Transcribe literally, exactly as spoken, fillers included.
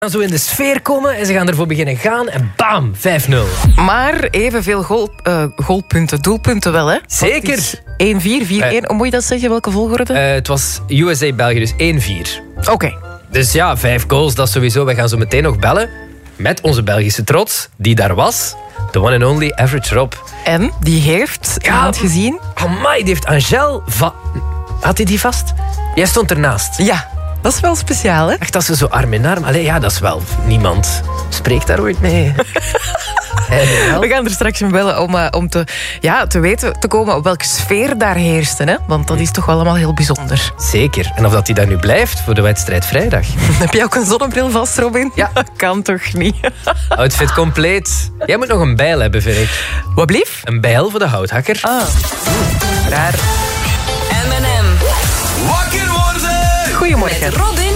Zo in de sfeer komen en ze gaan ervoor beginnen gaan en bam, vijf nul. Maar evenveel goal, uh, goalpunten, doelpunten wel, hè? Zeker. één vier, vier één. Uh, Hoe moet je dat zeggen? Welke volgorde? Uh, het was U S A-België, dus één vier. Oké. Okay. Dus ja, vijf goals, dat sowieso. Wij gaan zo meteen nog bellen met onze Belgische trots, die daar was. The one and only Average Rob. En, die heeft ja, iemand gezien? Amai, die heeft Angel... Va- Had hij die vast? Jij stond ernaast. Ja. Dat is wel speciaal, hè? Echt, dat ze zo arm in arm... Allee, ja, dat is wel... Niemand spreekt daar ooit mee. We gaan er straks mee bellen om, uh, om te, ja, te weten te komen op welke sfeer daar heerste. Hè? Want dat is toch wel allemaal heel bijzonder. Zeker. En of dat hij daar nu blijft voor de wedstrijd vrijdag. Heb jij ook een zonnebril vast, Robin? Ja. Kan toch niet? Outfit compleet. Jij moet nog een bijl hebben, vind ik. Wat blief? Een bijl voor de houthakker. Ah. Raar. M en M. Wakker worden! Goedemorgen. Met Robin